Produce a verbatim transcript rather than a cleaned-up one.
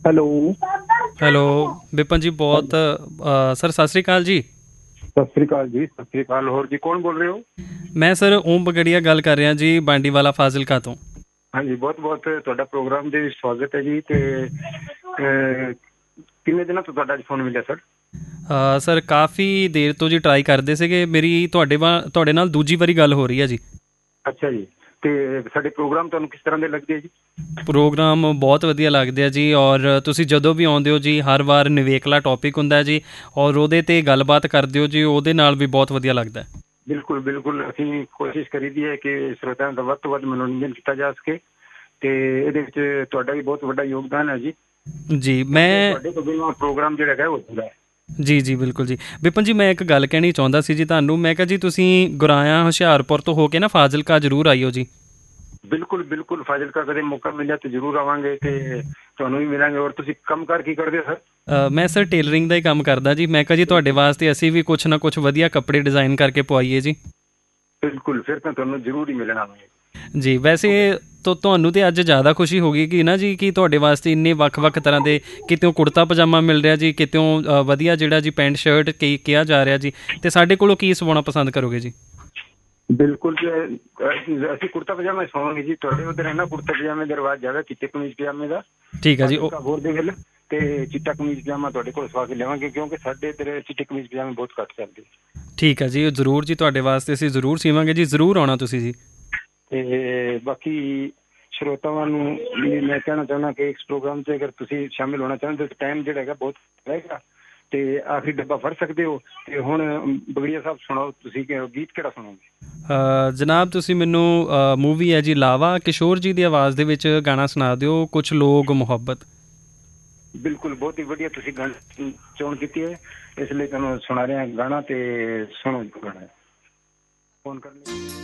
Hello. Hello Vipan ਜੀ, ਬਹੁਤ ਅ, sir ਸਤਿ ਸ਼੍ਰੀ ਅਕਾਲ ਜੀ। ਸਤਿ ਸ੍ਰੀ ਅਕਾਲ ਜੀ। ਸਤਿ ਸ੍ਰੀ ਅਕਾਲ। ਹੋਰ ਜੀ ਕੌਣ ਬੋਲ ਰਹੇ ਹੋ? ਮੈਂ ਸਰ ਓਮ ਬਗੜੀਆ ਗੱਲ ਕਰ ਰਿਹਾ ਜੀ, ਬਾਂਡੀਵਾਲਾ ਫਾਜ਼ਿਲਕਾ ਤੋਂ। ਹਾਂਜੀ, ਬਹੁਤ ਬਹੁਤ ਤੁਹਾਡਾ ਪ੍ਰੋਗਰਾਮ ਦੇ ਵਿੱਚ ਸਵਾਗਤ ਹੈ ਜੀ। ਤੇ ਅਹ, ਕਿੰਨੇ ਦਿਨਾਂ ਤੋਂ ਤੁਹਾਡਾ ਫੋਨ ਮਿਲਿਆ ਸਰ? ਅ, ਸਰ ਕਾਫੀ ਦੇਰ ਤੋਂ ਜੀ ਟਰਾਈ ਕਰਦੇ ਸੀਗੇ। ਮੇਰੀ ਤੁਹਾਡੇ ਵਾ ਤੁਹਾਡੇ ਨਾਲ ਦੂਜੀ ਵਾਰੀ ਗੱਲ ਹੋ ਰਹੀ ਹੈ ਜੀ। ਅੱਛਾ ਜੀ। ਤੇ ਸਾਡੇ ਪ੍ਰੋਗਰਾਮ ਤੁਹਾਨੂੰ ਕਿਸ ਤਰ੍ਹਾਂ ਦੇ ਲੱਗਦੇ ਆ ਜੀ? ਪ੍ਰੋਗਰਾਮ ਬਹੁਤ ਵਧੀਆ ਲੱਗਦੇ ਆ ਜੀ, ਔਰ ਤੁਸੀਂ ਜਦੋਂ ਵੀ ਆਉਂਦੇ ਹੋ ਜੀ ਹਰ ਵਾਰ ਨਿਵੇਕਲਾ ਟੌਪਿਕ ਹੁੰਦਾ ਜੀ, ਔਰ ਉਹਦੇ 'ਤੇ ਗੱਲਬਾਤ ਕਰਦੇ ਹੋ ਜੀ, ਉਹਦੇ ਨਾਲ ਵੀ ਬਹੁਤ ਵਧੀਆ ਲੱਗਦਾ। ਬਿਲਕੁਲ ਬਿਲਕੁਲ, ਅਸੀਂ ਕੋਸ਼ਿਸ਼ ਕਰੀਦੀ ਹੈ ਕਿ ਸਰੋਤਿਆਂ ਦਾ ਵੱਧ ਤੋਂ ਵੱਧ ਮਨੋਰੰਜਨ ਕੀਤਾ ਜਾ ਸਕੇ, ਤੇ ਇਹਦੇ ਵਿੱਚ ਤੁਹਾਡਾ ਵੀ ਬਹੁਤ ਵੱਡਾ ਯੋਗਦਾਨ ਹੈ ਜੀ। ਜੀ ਕਿਉਂਕਿ ਮੈਂ ਤੁਹਾਡੇ ਤੋਂ ਬਿਨਾਂ ਪ੍ਰੋਗਰਾਮ ਜਿਹੜਾ ਹੈਗਾ ਉਹ ਹੁੰਦਾ ਹੈ। ਜੀ ਜੀ ਬਿਲਕੁਲ ਜੀ। ਵਿਪਨ ਜੀ, ਮੈਂ ਇੱਕ ਗੱਲ ਕਹਿਣੀ ਚਾਹੁੰਦਾ ਸੀ ਜੀ ਤੁਹਾਨੂੰ। ਮੈਂ ਕਿਹਾ ਜੀ ਤੁਸੀਂ ਗੁਰਾਇਆ ਹੁਸ਼ਿਆਰਪੁਰ ਤੋਂ ਹੋ ਕੇ ਨਾ ਫਾਜ਼ਿਲਕਾ ਜ਼ਰੂਰ ਆਇਓ ਜੀ। ਬਿਲਕੁਲ ਬਿਲਕੁਲ, ਫਾਜ਼ਿਲਕਾ ਕਦੇ ਮੌਕਾ ਮਿਲਿਆ ਤੇ ਜ਼ਰੂਰ ਆਵਾਂਗੇ ਤੇ ਤੁਹਾਨੂੰ ਵੀ ਮਿਲਾਂਗੇ। ਔਰ ਤੁਸੀਂ ਕੰਮ ਕਾਰ ਕੀ ਕਰਦੇ ਹੋ ਸਰ? ਅ, ਮੈਂ ਸਰ ਟੇਲਰਿੰਗ ਦਾ ਹੀ ਕੰਮ ਕਰਦਾ ਜੀ। ਮੈਂ ਕਿਹਾ ਜੀ ਤੁਹਾਡੇ ਵਾਸਤੇ ਅਸੀਂ ਵੀ ਕੁਛ ਨਾ ਕੁਛ ਵਧੀਆ ਕੱਪੜੇ ਡਿਜ਼ਾਈਨ ਕਰਕੇ ਪਵਾਈਏ ਜੀ। ਬਿਲਕੁਲ, ਫਿਰ ਤਾਂ ਤੁਹਾਨੂੰ ਜ਼ਰੂਰ ਹੀ ਮਿਲਣਾ। ਜੀ ਵੈਸੇ ਤੋ ਤੁਹਾਨੂੰ ਤਾਂ ਅੱਜ ਜ਼ਿਆਦਾ ਖੁਸ਼ੀ ਹੋ ਗਈ ਕਿ ਨਾ ਜੀ, ਕਿ ਤੁਹਾਡੇ ਵਾਸਤੇ ਇੰਨੇ ਵੱਖ-ਵੱਖ ਤਰ੍ਹਾਂ ਦੇ, ਕਿਤਿਓਂ ਕੁੜਤਾ ਪਜਾਮਾ ਮਿਲ ਰਿਹਾ ਜੀ, ਕਿਤਿਓਂ ਵਧੀਆ ਜਿਹੜਾ ਜੀ ਪੈਂਟ ਸ਼ਰਟ ਕੀ ਕਿਹਾ ਜਾ ਰਿਹਾ ਜੀ, ਅਤੇ ਸਾਡੇ ਕੋਲੋਂ ਕੀ ਸਵਾਉਣਾ ਪਸੰਦ ਕਰੋਗੇ ਜੀ? ਬਿਲਕੁਲ ਜੀ, ਅਸੀਂ ਕੁੜਤਾ ਪਜਾਮਾ ਸਵਾਵਾਂਗੇ ਜੀ। ਤੁਹਾਡੇ ਉਧਰ ਹੈ ਨਾ ਕੁੜਤਾ ਪਜਾਮੇ ਦਾ ਰਿਵਾਜ ਜ਼ਿਆਦਾ, ਚਿੱਟੇ ਕਮੀਜ਼ ਪਜਾਮੇ ਦਾ। ਠੀਕ ਹੈ ਜੀ। ਉਹ ਫਾਜ਼ਿਲਕਾ ਹੋਰ ਦੇ ਵੱਲ ਤੇ ਚਿੱਟਾ ਕਮੀਜ਼ ਪਜਾਮਾ ਤੁਹਾਡੇ ਕੋਲ ਸਵਾ ਕੇ ਲਿਆਵਾਂਗੇ, ਕਿਉਂਕਿ ਸਾਡੇ ਇੱਧਰ ਚਿੱਟੇ ਕਮੀਜ਼ ਪਜਾਮੇ ਬਹੁਤ ਘੱਟ ਚੱਲਦੇ। ਠੀਕ ਹੈ ਜੀ, ਉਹ ਜ਼ਰੂਰ ਜੀ, ਤੁਹਾਡੇ ਵਾਸਤੇ ਅਸੀਂ ਜ਼ਰੂਰ ਸੀਵਾਂਗੇ ਜੀ। ਜ਼ਰੂਰ ਆਉਣਾ ਤੁਸੀਂ ਜੀ। ਤੇ ਬਾਕੀ ਸਰੋਤਾਵਾਂ ਨੂੰ ਵੀ ਮੈਂ ਕਹਿਣਾ ਚਾਹੁੰਦਾ ਕਿ ਇਸ ਪ੍ਰੋਗਰਾਮ 'ਚ ਅਗਰ ਤੁਸੀਂ ਸ਼ਾਮਿਲ ਹੋਣਾ ਚਾਹੁੰਦੇ ਤਾਂ ਟਾਈਮ ਜਿਹੜਾ ਹੈਗਾ ਬਹੁਤ ਰਹੇਗਾ, ਤੇ ਆਖਰੀ ਡੱਬਾ ਫੜ ਸਕਦੇ ਹੋ। ਤੇ ਹੁਣ ਬਗੜੀਆ ਸਾਹਿਬ ਸੁਣਾਓ, ਤੁਸੀਂ ਗੀਤ ਕਿਹੜਾ ਸੁਣੋਗੇ? ਜਨਾਬ ਤੁਸੀਂ ਮੈਨੂੰ ਮੂਵੀ ਹੈ ਜੀ ਲਾਵਾ, ਕਿਸ਼ੋਰ ਜੀ ਦੀ ਆਵਾਜ਼ ਦੇ ਵਿੱਚ ਗਾਣਾ ਸੁਣਾ ਦਿਓ, ਕੁਛ ਲੋਕ ਮੁਹੱਬਤ। ਬਿਲਕੁਲ, ਬਹੁਤ ਹੀ ਵਧੀਆ ਤੁਸੀਂ ਗਾਣਾ ਚੋਣ ਕੀਤੀ ਹੈ, ਇਸ ਲਈ ਤੁਹਾਨੂੰ ਸੁਣਾ ਰਿਹਾ ਗਾਣਾ, ਤੇ ਸੁਣੋ ਗਾਣਾ। ਫੋਨ ਕਰ ਲਿਓ।